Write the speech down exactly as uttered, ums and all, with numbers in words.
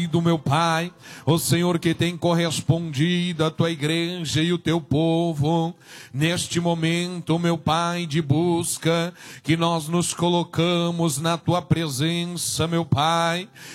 do meu Pai, o Senhor que tem correspondido à tua igreja e o teu povo, neste momento, meu Pai, de busca, que nós nos colocamos na tua presença, meu Pai,